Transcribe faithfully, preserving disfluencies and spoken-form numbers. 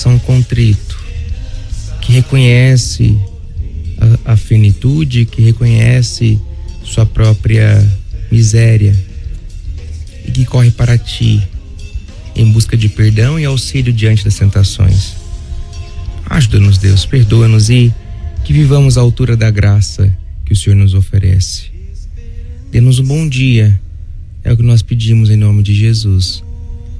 coração contrito, que reconhece a, a finitude, que reconhece sua própria miséria e que corre para ti em busca de perdão e auxílio diante das tentações. Ajuda-nos, Deus, perdoa-nos e que vivamos à altura da graça que o Senhor nos oferece. Dê-nos um bom dia, é o que nós pedimos em nome de Jesus.